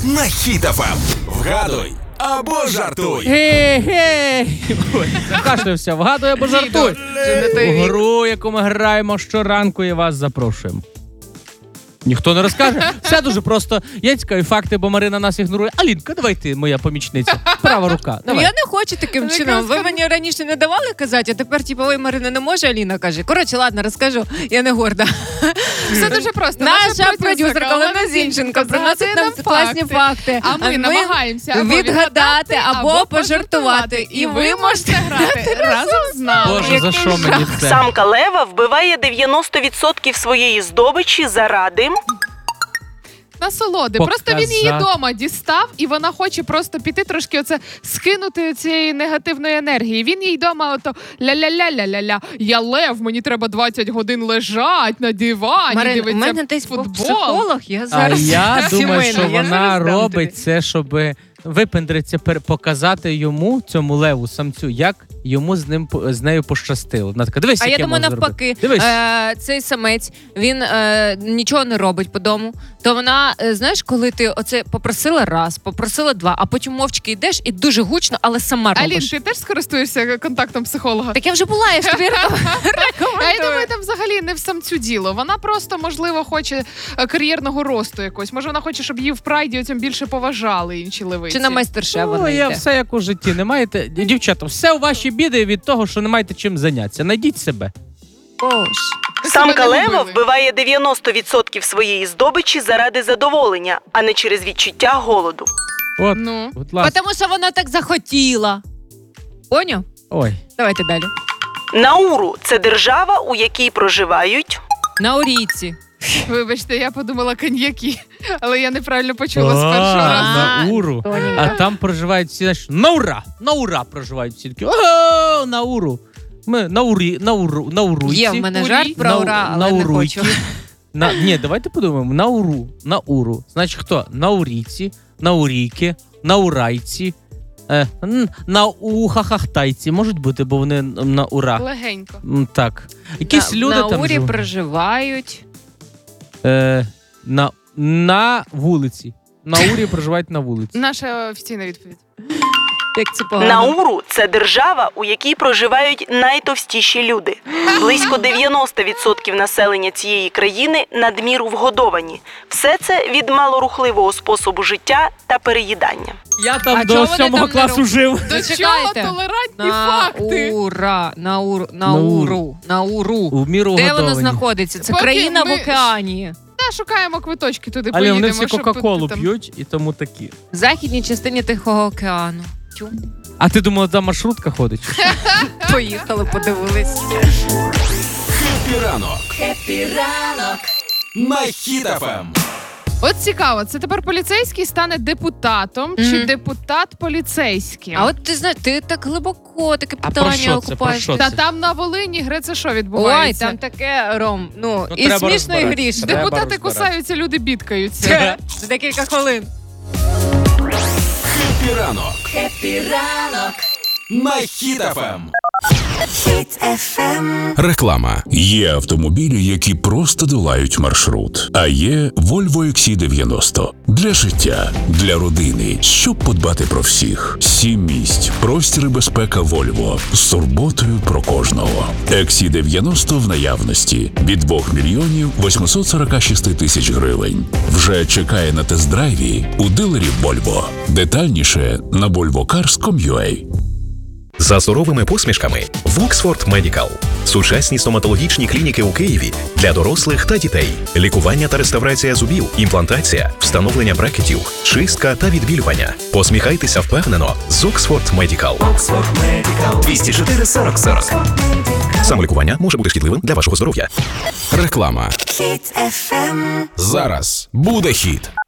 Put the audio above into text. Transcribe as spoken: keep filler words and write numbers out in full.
на Хіт еф ем. Вгадуй або жартуй. Гей-гей! Закашлявся. Вгадуй або жартуй. У гру, яку ми граємо щоранку, і вас запрошуємо. Ніхто не розкаже. Все дуже просто. Є цікаві факти, бо Марина нас ігнорує. Алінка, давай ти, моя помічниця. Права рука. Ну, Давай. я не хочу таким чином. Ви мені раніше не давали казати, а тепер, типу, ой, Марина не може, Аліна каже. Коротше, ладно, розкажу. Я не горда. Все дуже просто. Наша продюсерка Олена Зінченко приносить нам класні факти. А ми намагаємося або відгадати, або пожартувати. І ви можете грати разом з нами. Боже, за що мені це? Самка лева вбиває дев'яносто відсотків своєї здобичі заради... Насолоди. Показати. Просто він її вдома дістав, і вона хоче просто піти трошки оце скинути цієї негативної енергії. Він їй вдома ото ля-ля-ля-ля-ля-ля. Я лев, мені треба двадцять годин лежать на дивані, Марин, у дивитися мене десь футбол. був психолог, я А зараз... я думаю, що Сімейна, я вона зараз дам робить тобі. це, щоб випендриться, пер- показати йому, цьому леву, самцю, як йому з ним по- з нею пощастило. Вона така, дивись, А я яке думаю, можна навпаки, зробити. Дивись. е, цей самець, він е, нічого не робить по дому, то вона, е, знаєш, коли ти оце попросила раз, попросила два, а потім мовчки йдеш і дуже гучно, але сама Алін, робиш. ти теж скористуєшся контактом психолога? Так я вже була, я ж тобі А я рекомендую. думаю, там взагалі не в самцю діло. Вона просто, можливо, хоче е, кар'єрного росту якось. Може, вона хоче, щоб її в прайді оцім більше поважали інші левиці. Чи на майстер-шеф Ну, вона я йде? все як у житті. Не маєте... Дівчата, все у ваші біди від того, що не маєте чим зайнятися. Найдіть себе. Боже. Ви Самка себе не лева любили. вбиває дев'яносто відсотків своєї здобичі заради задоволення, а не через відчуття голоду. От, Ну. будь ласка. Тому що вона так захотіла. Поняв? Ой. Давайте далі. Науру – це держава, у якій проживають... На Орійці. Вибачте, я подумала коньяки, але я неправильно почула з першого А, разу. Науру. А там проживають всі, знаєш, на ура! На ура проживають всі такі. Ого, Науру. Ми Наурі, Науру, Науруйці. Є в мене Урі. жарт про Нау- ура, але не Науруйки. хочу. На, ні, давайте подумаємо. Науру, Науру. Значить, хто? Наурійці, Наурійки, Наурайці, е, н- Наухахахтайці. Можуть бути, бо вони на ура. Легенько. М, Так. Якісь на, люди на там Урі живуть. проживають. Е, на, на вулиці. На Урі проживають на вулиці. Наша офіційна відповідь. Як це погано. Науру – це держава, у якій проживають найтовстіші люди. Близько дев'яносто відсотків населення цієї країни надміру вгодовані. Все це від малорухливого способу життя та переїдання. Я там А до чого вони сьомого там не класу ру- жив. До чого Зачекайте. толерантні факти? Наура, Науру, Науру, Науру. У міру Де воно годовані. знаходиться? Це Поки країна ми- в океані. Та шукаємо квиточки туди, Але поїдемо. вони всі щоб Кока-Колу там- п'ють і тому такі. В західній частині Тихого океану. Тю. А ти думала, там маршрутка ходить? Поїхали, подивились. Хеппі ранок. Хеппі ранок. На Хіт еф ем. От цікаво, це тепер поліцейський стане депутатом чи Мгм. депутат поліцейським? А от ти знаєш, ти так глибоко таке А про питання що це? Про окупаєш. що Та це? там на Волині гри це що Ой, відбувається? там таке, Ром, ну, Ну, і треба смішно, і розбиратися. грішно. Треба Депутати розбиратися. кусаються, люди бідкаються. За декілька хвилин. Хеппі ранок. Хеппі ранок. На Хіт еф ем. Реклама. Є автомобілі, які просто долають маршрут. А є Volvo ікс сі дев'яносто. Для життя, для родини, щоб подбати про всіх. Сім місць, простір і безпека Volvo. З турботою про кожного. ікс сі дев'яносто в наявності. Від двох мільйонів восьмисот сорок шість тисяч гривень. Вже чекає на тест-драйві у дилерів Volvo. Детальніше на volvo cars крапка ком крапка ю а. За здоровими посмішками Воксфорд Медікал. Сучасні стоматологічні клініки у Києві для дорослих та дітей. Лікування та реставрація зубів, імплантація, встановлення брекетів, чистка та відбілювання. Посміхайтеся впевнено з Оксфорд Медікал. двісті чотири сорок сорок. Самолікування може бути шкідливим для вашого здоров'я. Реклама. Зараз буде хіт.